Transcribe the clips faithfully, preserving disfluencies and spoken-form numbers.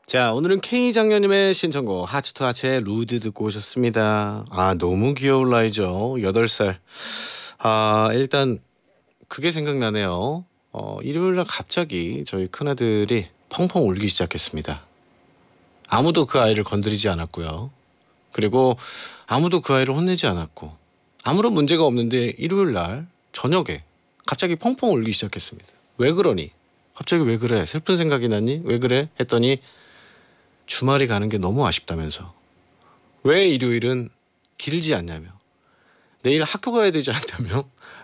자, 오늘은 K 장녀님의 신청곡 하츠 투 하츠의 루드 듣고 오셨습니다. 아, 너무 귀여울 나이죠. 여덟 살. 아, 일단 그게 생각나네요. 어, 일요일날 갑자기 저희 큰아들이 펑펑 울기 시작했습니다. 아무도 그 아이를 건드리지 않았고요. 그리고 아무도 그 아이를 혼내지 않았고 아무런 문제가 없는데 일요일날 저녁에 갑자기 펑펑 울기 시작했습니다. 왜 그러니? 갑자기 왜 그래? 슬픈 생각이 났니? 왜 그래? 했더니 주말이 가는 게 너무 아쉽다면서. 왜 일요일은 길지 않냐며. 내일 학교 가야 되지 않다며.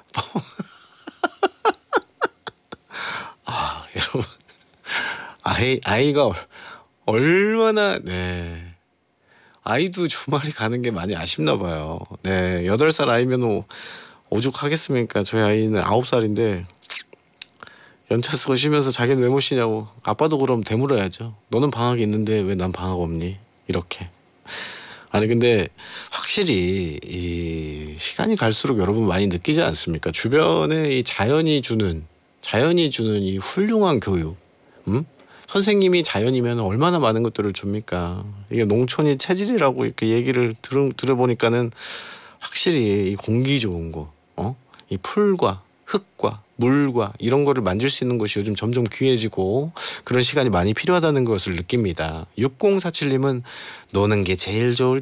아, 여러분. 아이, 아이가 얼마나, 네. 아이도 주말이 가는 게 많이 아쉽나 봐요. 네. 여덟 살 아이면 오, 오죽하겠습니까? 저희 아이는 아홉 살인데 연차 쓰고 쉬면서 자기는 왜 못 쉬냐고. 아빠도 그럼 되물어야죠. 너는 방학이 있는데 왜 난 방학 없니? 이렇게. 아니 근데 확실히 이 시간이 갈수록 여러분 많이 느끼지 않습니까? 주변에 이 자연이 주는 자연이 주는 이 훌륭한 교육. 음? 선생님이 자연이면 얼마나 많은 것들을 줍니까? 이게 농촌이 체질이라고 이렇게 얘기를 들어 들어보니까는 확실히 이 공기 좋은 거, 어? 이 풀과 흙과 물과 이런 거를 만질 수 있는 것이 요즘 점점 귀해지고 그런 시간이 많이 필요하다는 것을 느낍니다. 육공사칠님은 노는 게 제일 좋을